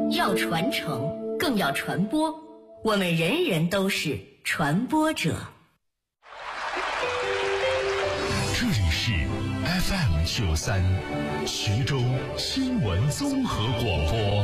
要传承，更要传播。我们人人都是传播者。 这里是 FM93 徐州新闻综合广播。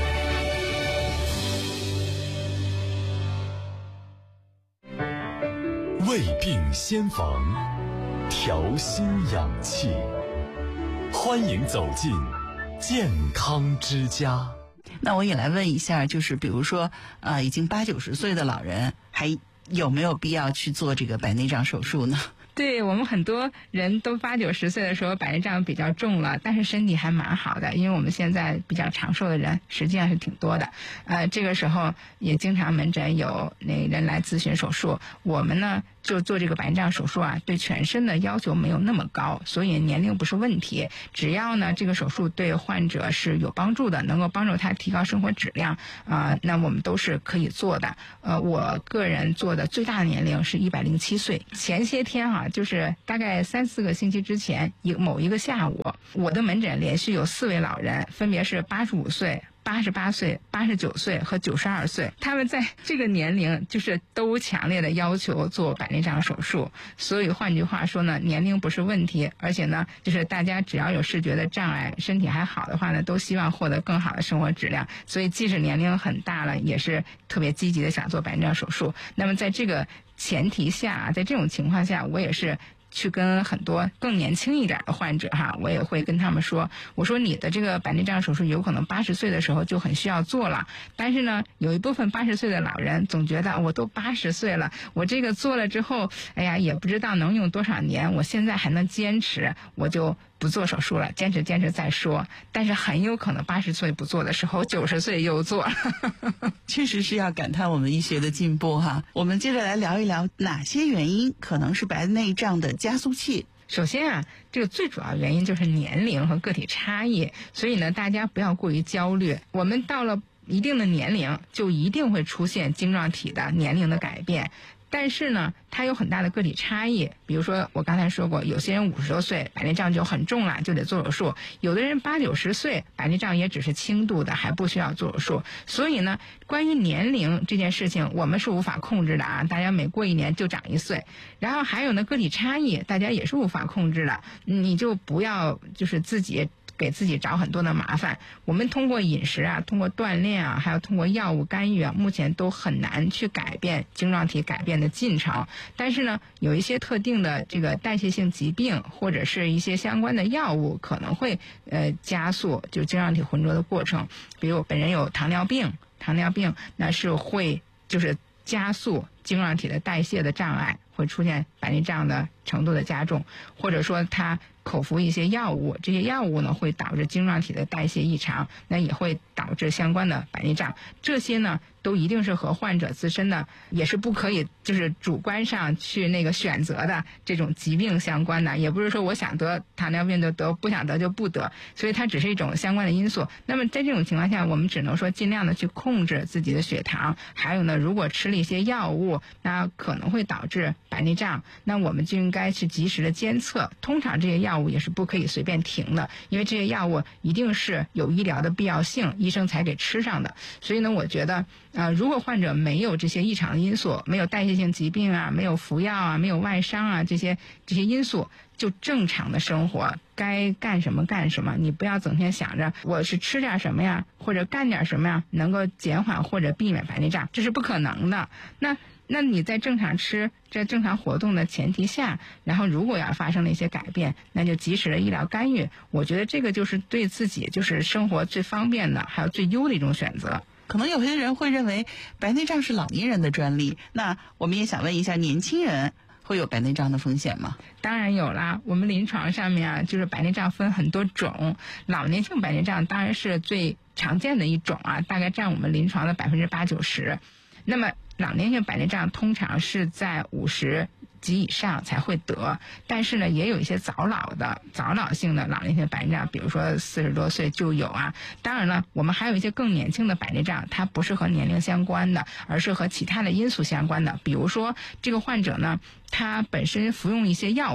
胃病先防，调心养气，欢迎走进健康之家。 那我也来问一下，就是比如说已经80、90岁的老人，还有没有必要去做这个白内障手术呢？ 对，我们很多人都80、90岁的时候白内障比较重了，但是身体还蛮好的，因为我们现在比较长寿的人实际上是挺多的。这个时候也经常门诊有人来咨询手术，我们呢就做这个白内障手术啊，对全身的要求没有那么高，所以年龄不是问题。只要呢这个手术对患者是有帮助的，能够帮助他提高生活质量那我们都是可以做的。我个人做的最大的年龄是107岁。前些天就是大概3、4个星期之前，某一个下午，我的门诊连续有4位老人，分别是85岁、88岁、89岁和92岁，他们在这个年龄就是都强烈的要求做白内障手术。所以换句话说呢，年龄不是问题，而且呢就是大家只要有视觉的障碍，身体还好的话呢，都希望获得更好的生活质量，所以即使年龄很大了，也是特别积极的想做白内障手术。那么在这个前提下，在这种情况下，我也是去跟很多更年轻一点的患者我也会跟他们说，我说你的这个白内障手术有可能80岁的时候就很需要做了，但是呢有一部分80岁的老人总觉得我都80岁了，我这个做了之后也不知道能用多少年，我现在还能坚持，我就不做手术了，坚持再说。但是很有可能80岁不做的时候90岁又做确实是要感叹我们医学的进步我们接着来聊一聊哪些原因可能是白内障的加速器。 首先这个最主要原因就是年龄和个体差异，所以呢大家不要过于焦虑。我们到了一定的年龄就一定会出现晶状体的年龄的改变，但是呢它有很大的个体差异。比如说我刚才说过，有些人50多岁白内障就很重了，就得做手术，有的人80、90岁白内障也只是轻度的，还不需要做手术。所以呢关于年龄这件事情我们是无法控制的大家每过1年就长1岁。然后还有呢个体差异大家也是无法控制的，你就不要就是自己给自己找很多的麻烦。我们通过饮食通过锻炼还有通过药物干预目前都很难去改变晶状体改变的进程。但是呢有一些特定的这个代谢性疾病或者是一些相关的药物可能会加速就晶状体浑浊的过程。比如我本人有糖尿病那是会就是加速晶状体的代谢的障碍，会出现白内障的程度的加重，或者说他口服一些药物，这些药物呢会导致晶状体的代谢异常，那也会导致相关的白内障。这些呢都一定是和患者自身的，也是不可以就是主观上去选择的这种疾病相关的，也不是说我想得糖尿病就得，不想得就不得，所以它只是一种相关的因素。那么在这种情况下，我们只能说尽量的去控制自己的血糖，还有呢如果吃了一些药物那可能会导致白内障，那我们就应该去及时的监测。通常这些药物也是不可以随便停的，因为这些药物一定是有医疗的必要性，医生才给吃上的。所以呢我觉得如果患者没有这些异常的因素，没有代谢性疾病没有服药没有外伤这些因素，就正常的生活，该干什么干什么。你不要整天想着我是吃点什么呀或者干点什么呀能够减缓或者避免白内障，这是不可能的。那你在正常吃在正常活动的前提下，然后如果要发生了一些改变，那就及时的医疗干预。我觉得这个就是对自己就是生活最方便的还有最优的一种选择。 可能有些人会认为白内障是老年人的专利，那我们也想问一下，年轻人会有白内障的风险吗？ 当然有啦，我们临床上面就是白内障分很多种，老年性白内障当然是最常见的一种大概占我们临床的80%、90%。那么老年性白内障通常是在50级以上才会得，但是呢也有一些早老性的老年性白内障，比如说40多岁就有当然了我们还有一些更年轻的白内障，它不是和年龄相关的，而是和其他的因素相关的。比如说这个患者呢他本身服用一些药物，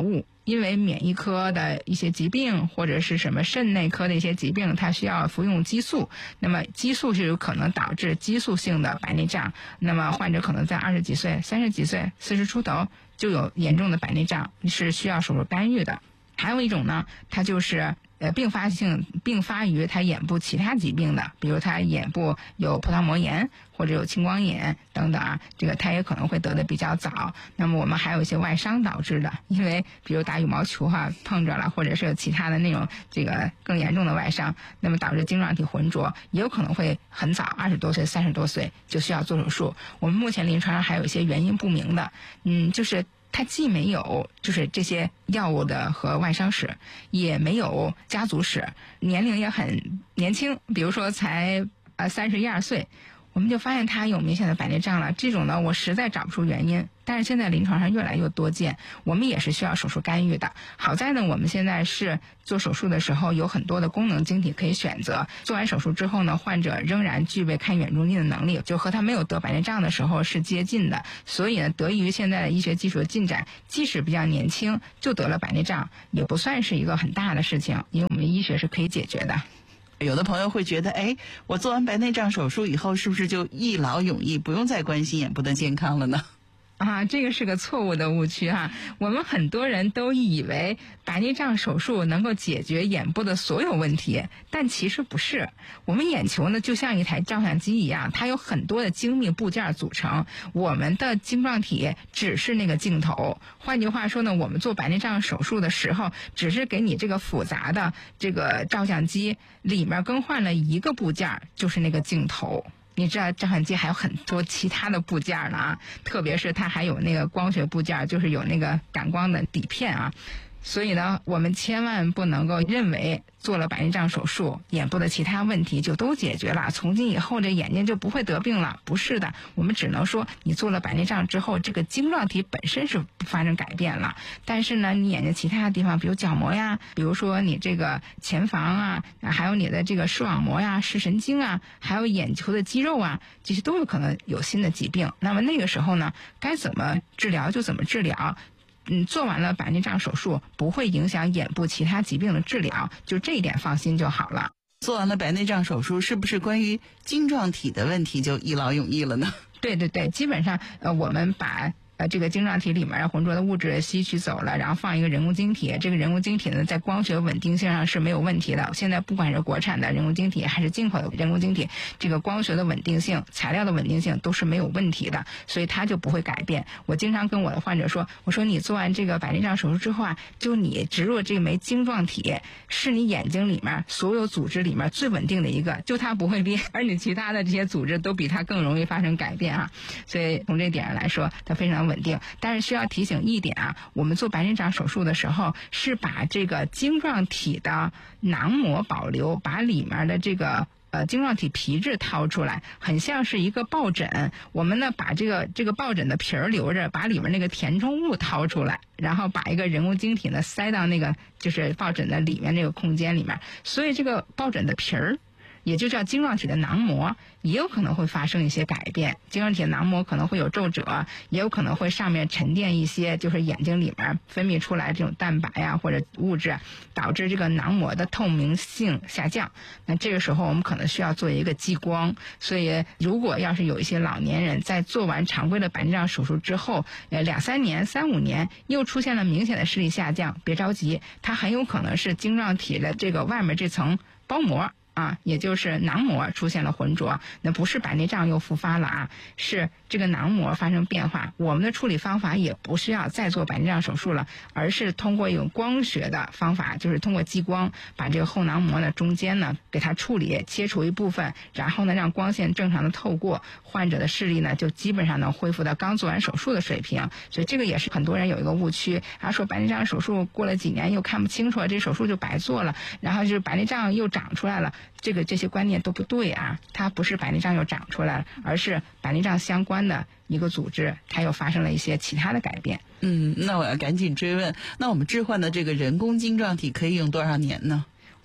因为免疫科的一些疾病或者是什么肾内科的一些疾病，它需要服用激素，那么激素是有可能导致激素性的白内障，那么患者可能在20几岁、30几岁、40出头就有严重的白内障，是需要手术干预的。还有一种呢，它就是并发于他眼部其他疾病的，比如他眼部有葡萄膜炎或者有青光眼等等啊，这个他也可能会得的比较早。那么我们还有一些外伤导致的，因为比如打羽毛球碰着了，或者是有其他的那种这个更严重的外伤，那么导致晶状体浑浊，也有可能会很早20多岁、30多岁就需要做手术。我们目前临床上还有一些原因不明的，就是它既没有就是这些药物的和外伤史，也没有家族史，年龄也很年轻，比如说才31、2岁，我们就发现他有明显的白内障了。这种呢，我实在找不出原因，但是现在临床上越来越多见，我们也是需要手术干预的。好在呢，我们现在是做手术的时候有很多的功能晶体可以选择，做完手术之后呢，患者仍然具备看远中近的能力，就和他没有得白内障的时候是接近的。所以呢，得益于现在的医学技术的进展，即使比较年轻就得了白内障，也不算是一个很大的事情，因为我们医学是可以解决的。 有的朋友会觉得，我做完白内障手术以后，是不是就一劳永逸，不用再关心眼部的健康了呢？ 这个是个错误的误区我们很多人都以为白内障手术能够解决眼部的所有问题，但其实不是。我们眼球呢就像一台照相机一样，它有很多的精密部件组成，我们的晶状体只是那个镜头。换句话说呢，我们做白内障手术的时候，只是给你这个复杂的这个照相机里面更换了一个部件，就是那个镜头。你知道照相机还有很多其他的部件呢特别是它还有那个光学部件，就是有那个感光的底片所以呢，我们千万不能够认为做了白内障手术，眼部的其他问题就都解决了，从今以后这眼睛就不会得病了。不是的，我们只能说你做了白内障之后，这个晶状体本身是发生改变了，但是呢，你眼睛其他的地方，比如角膜呀，比如说你这个前房还有你的这个视网膜呀、视神经还有眼球的肌肉这些都有可能有新的疾病。那么那个时候呢，该怎么治疗就怎么治疗。做完了白内障手术不会影响眼部其他疾病的治疗，就这一点放心就好了。 做完了白内障手术，是不是关于晶状体的问题就一劳永逸了呢？ 对，基本上我们把这个晶状体里面浑浊的物质吸取走了，然后放一个人工晶体。这个人工晶体呢，在光学稳定性上是没有问题的。现在不管是国产的人工晶体还是进口的人工晶体，这个光学的稳定性、材料的稳定性都是没有问题的，所以它就不会改变。我经常跟我的患者说，我说你做完这个白内障手术之后就你植入这枚晶状体是你眼睛里面所有组织里面最稳定的一个，就它不会裂，而你其他的这些组织都比它更容易发生改变所以从这点上来说，它非常稳定。但是需要提醒一点我们做白内障手术的时候是把这个晶状体的囊膜保留，把里面的这个晶状体皮质掏出来，很像是一个抱枕。我们呢把这个抱枕的皮儿留着，把里面那个填充物掏出来，然后把一个人工晶体呢塞到那个就是抱枕的里面这个空间里面。所以这个抱枕的皮儿也就叫晶状体的囊膜，也有可能会发生一些改变。晶状体的囊膜可能会有皱褶，也有可能会上面沉淀一些就是眼睛里面分泌出来这种蛋白或者物质，导致这个囊膜的透明性下降。那这个时候我们可能需要做一个激光。所以如果要是有一些老年人在做完常规的白内障手术之后2、3年、3、5年又出现了明显的视力下降，别着急，它很有可能是晶状体的这个外面这层包膜也就是囊膜出现了浑浊，那不是白内障又复发了是这个囊膜发生变化。我们的处理方法也不需要再做白内障手术了，而是通过一种光学的方法，就是通过激光把这个后囊膜呢中间呢给它处理，切除一部分，然后呢让光线正常的透过，患者的视力呢就基本上能恢复到刚做完手术的水平。所以这个也是很多人有一个误区，说白内障手术过了几年又看不清楚了，这手术就白做了，然后就是白内障又长出来了。这些观念都不对它不是白内障又长出来了，而是白内障相关的一个组织它又发生了一些其他的改变。 那我要赶紧追问，那我们置换的这个人工晶状体可以用多少年呢？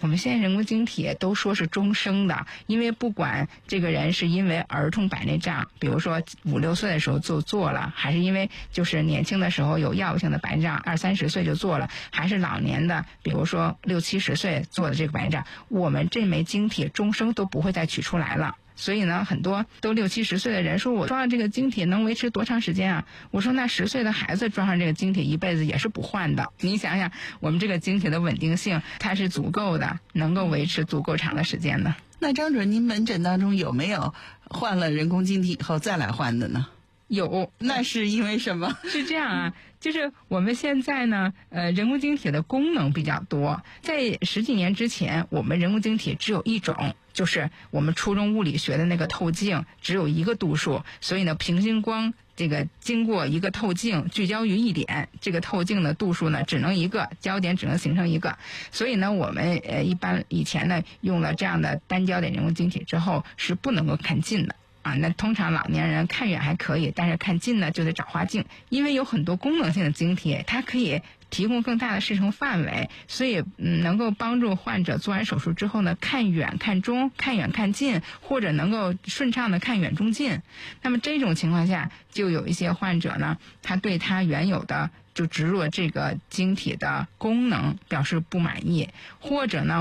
我们现在人工晶体都说是终生的，因为不管这个人是因为儿童白内障，比如说5、6岁的时候就做了，还是因为就是年轻的时候有药物性的白内障，20、30岁就做了，还是老年的，比如说60、70岁做的这个白内障，我们这枚晶体终生都不会再取出来了。所以呢，很多都60、70岁的人说，我装上这个晶体能维持多长时间啊？我说那10岁的孩子装上这个晶体一辈子也是不换的。你想想，我们这个晶体的稳定性它是足够的，能够维持足够长的时间的。 那张主任，您门诊当中有没有换了人工晶体以后再来换的呢？ 有。 那是因为什么？ 是这样啊，就是我们现在呢，人工晶体的功能比较多。在10几年之前，我们人工晶体只有一种，就是我们初中物理学的那个透镜，只有一个度数，所以呢，平行光这个经过一个透镜聚焦于一点，这个透镜的度数呢只能一个，焦点只能形成一个。所以呢，我们一般以前呢用了这样的单焦点人工晶体之后是不能够看近的。那通常老年人看远还可以，但是看近呢就得找花镜，因为有很多功能性的晶体，它可以提供更大的视程范围，所以能够帮助患者做完手术之后呢，看远看中，看远看近，或者能够顺畅的看远中近。那么这种情况下，就有一些患者呢，他对他原有的就植入这个晶体的功能表示不满意，或者呢